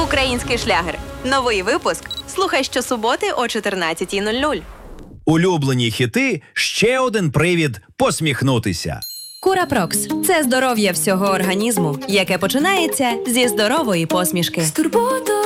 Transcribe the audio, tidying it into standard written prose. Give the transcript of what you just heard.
Український шлягер. Новий випуск. Слухай щосуботи о 14:00. Улюблені хіти – ще один привід посміхнутися. Курапрокс – це здоров'я всього організму, яке починається зі здорової посмішки. З турботою